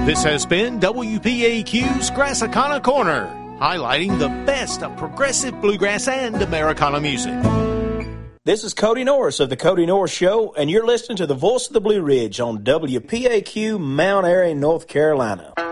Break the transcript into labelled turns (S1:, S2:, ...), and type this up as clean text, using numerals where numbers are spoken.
S1: This has been WPAQ's Grassicana Corner, highlighting the best of progressive bluegrass and Americana music.
S2: This is Cody Norris of The Cody Norris Show, and you're listening to the Voice of the Blue Ridge on WPAQ, Mount Airy, North Carolina.